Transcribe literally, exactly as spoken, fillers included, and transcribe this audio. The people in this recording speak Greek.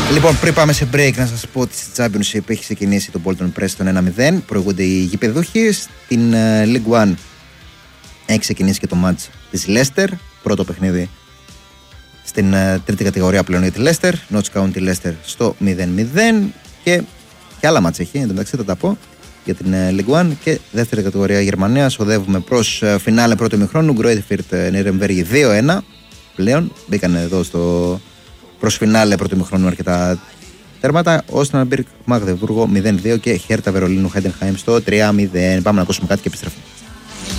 Λοιπόν, πριν πάμε σε break, να σας πω ότι στη Championship έχει ξεκινήσει το Bolton Preston ένα μηδέν. Προηγούνται οι γηπεδούχοι. Στην uh, League One έχει ξεκινήσει και το match της Leicester. Πρώτο παιχνίδι στην uh, τρίτη κατηγορία πλέον για τη Leicester. Notts County Leicester στο μηδέν μηδέν. Και, και άλλα match έχει, εντάξει θα τα πω, για την uh, League One. Και δεύτερη κατηγορία Γερμανίας. Οδεύουμε προς uh, φινάλε πρώτου ημιχρόνου. Greuther Nuremberg δύο ένα. Πλέον μπήκαν εδώ στο προς φινάλε πρώτου ημιχρόνου αρκετά τέρματα. Όσναμπεργκ Μαγδεβούργο μηδέν δύο και Χέρτα Βερολίνου Χέντενχάιμ στο τρία μηδέν. Πάμε να ακούσουμε κάτι και επιστρέφουμε.